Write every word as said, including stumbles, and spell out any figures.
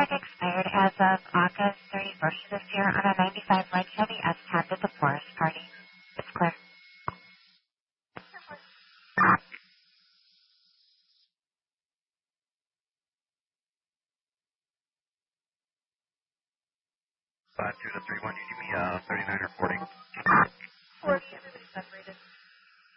expired as of August thirty-first this year on a ninety-five light Chevy S ten to the Forest Party. It's clear. Five two to three one. You give me uh thirty nine or forty. forty.